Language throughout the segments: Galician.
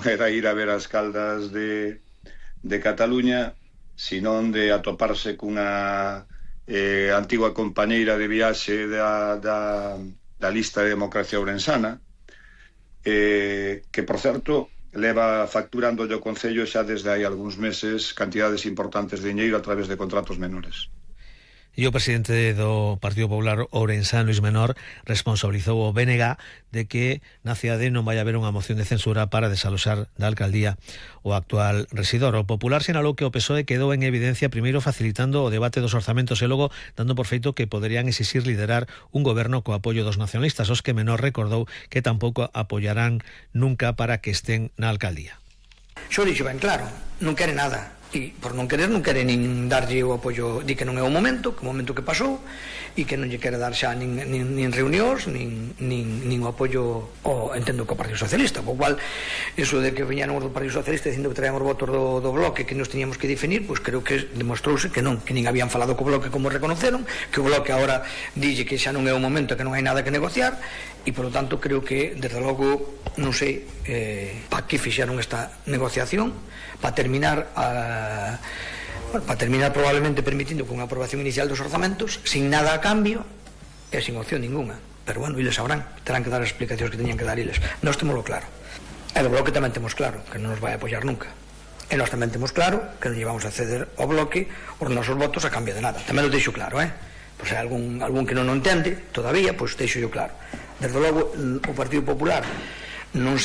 era ir a ver as caldas de Cataluña, senón de atoparse cunha antigua compañeira de viaxe da lista de democracia ourensana, que, por certo, leva facturando o Concello xa desde hai algúns meses cantidades importantes de diñeiro a través de contratos menores. E o presidente do Partido Popular ourensán, Luís Menor, responsabilizou o BNG de que na cidade non vai haber unha moción de censura para desaloxar da alcaldía o actual rexidor. O Popular sinalou que o PSOE quedou en evidencia primeiro facilitando o debate dos orzamentos e logo dando por feito que poderían exixir liderar un goberno co apoio dos nacionalistas, os que Menor recordou que tampouco apoiarán nunca para que estén na alcaldía. Xo dixo ben claro, non quere nada. E por non querer non quere nin darlle o apoio, di que non é o momento que pasou, e que non lle quere dar xa nin reunións, nin o apoio, entendo, co Partido Socialista, co cual, eso de que viñeron os do Partido Socialista dicindo que traíamos votos do bloque que nos teníamos que definir, pois creo que demostrouse que non, que nin habían falado co bloque como reconoceron, que o bloque agora dille que xa non é o momento, que non hai nada que negociar, e polo tanto creo que, desde logo, non sei para que fixeron esta negociación, para terminar probablemente permitindo con unha aprobación inicial dos orzamentos sin nada a cambio e sin opción ninguna, pero bueno, eles sabrán, terán que dar as explicacións que teñan que dar eles. Nós temoslo claro, e do bloque tamén temos claro que non nos vai apoiar nunca, e nós tamén temos claro que non llevamos a ceder ao bloque os nosos votos a cambio de nada, tamén lo deixo claro, pois se hai algún que non o entende todavía, pois deixo yo claro. Desde logo o Partido Popular non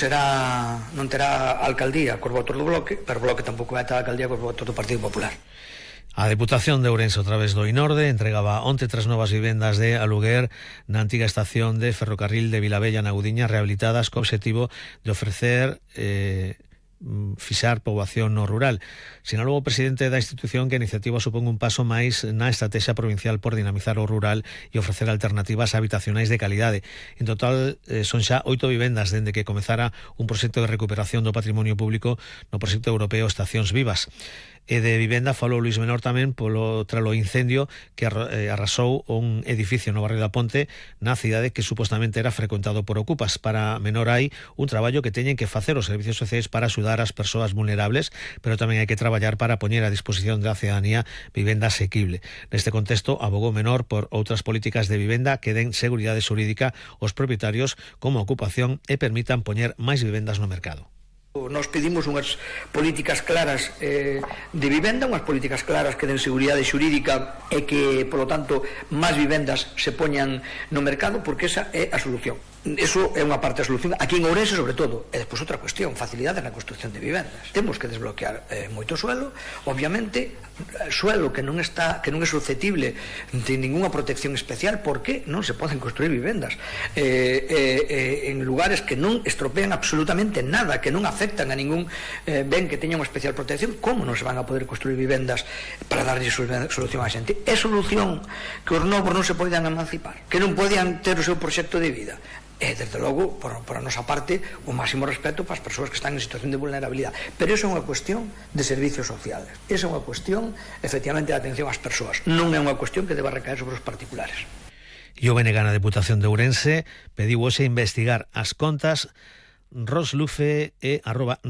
terá alcaldía cos votos do bloque, pero o bloque tampouco vai ter alcaldía cos votos do Partido Popular. A Deputación de Ourense, a través do INORDE, entregaba onte 3 novas vivendas de aluguer na antiga estación de ferrocarril de Vilabella na Gudiña, rehabilitadas co obxectivo de ofrecer fixar poboación no rural. Sinalou o presidente da institución que a iniciativa supón un paso máis na estrategia provincial por dinamizar o rural e ofrecer alternativas habitacionais de calidade. En total son xa 8 vivendas dende que comezara un proxecto de recuperación do patrimonio público no proxecto europeo Estacións Vivas. E de vivenda falou Luís Menor tamén tralo incendio que arrasou un edificio no barrio da Ponte na cidade que supostamente era frecuentado por ocupas. Para Menor hai un traballo que teñen que facer os servicios sociais para axudar as persoas vulnerables, pero tamén hai que traballar para poñer a disposición da cidadanía vivenda asequible. Neste contexto, abogou Menor por outras políticas de vivenda que den seguridade xurídica aos propietarios como ocupación e permitan poñer máis vivendas no mercado. Nos pedimos unhas políticas claras de vivenda, unhas políticas claras que den seguridade xurídica e que, polo tanto, máis vivendas se poñan no mercado, porque esa é a solución. Eso é unha parte da solución aquí en Ourense, sobre todo. E despois outra cuestión, facilidades na construcción de vivendas. Temos que desbloquear moito suelo, obviamente, suelo que non é susceptible de ninguna protección especial, porque non se poden construir vivendas en lugares que non estropean absolutamente nada, que non afectan a ningún ben que teña unha especial protección. Como non se van a poder construir vivendas para darlle solución á xente? É solución que os novos non se poidan emancipar, que non poidan ter o seu proxecto de vida. E, desde logo, por a nosa parte, o máximo respeto para as persoas que están en situación de vulnerabilidade. Pero iso é unha cuestión de servicios sociales. Iso é unha cuestión, efectivamente, de atención ás persoas. Non é unha cuestión que deba recaer sobre os particulares. E o BNG na Deputación de Ourense pediu hoxe investigar as contas Roslufe e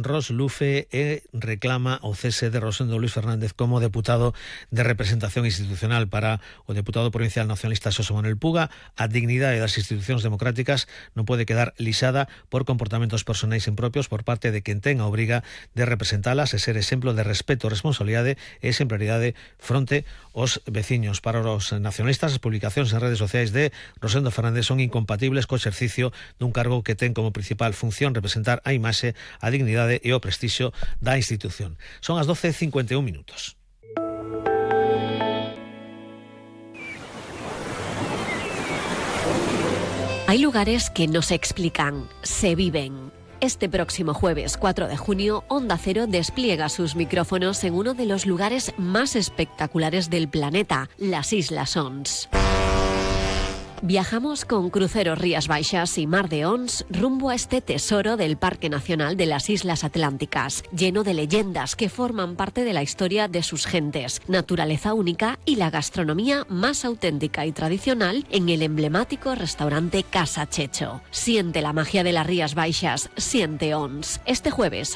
reclama o cese de Rosendo Luis Fernández como deputado de representación institucional. Para o deputado provincial nacionalista Xosé Manuel Puga, a dignidade das institucións democráticas non pode quedar lixada por comportamentos personais impropios por parte de quen ten a obriga de representalas e ser exemplo de respeto, responsabilidade e exemplaridade fronte aos veciños. Para os nacionalistas, as publicacións en redes sociais de Rosendo Fernández son incompatibles co exercicio dun cargo que ten como principal función representar a imaxe, a dignidade e o prestixio da institución. Son as 12:51 minutos. Hay lugares que no se explican, se viven. Este próximo jueves 4 de junio, Onda Cero despliega sus micrófonos en uno de los lugares más espectaculares del planeta, las Islas Ons. Viajamos con cruceros Rías Baixas y Mar de Ons rumbo a este tesoro del Parque Nacional de las Islas Atlánticas, lleno de leyendas que forman parte de la historia de sus gentes, naturaleza única y la gastronomía más auténtica y tradicional en el emblemático restaurante Casa Checho. Siente la magia de las Rías Baixas, siente Ons. Este jueves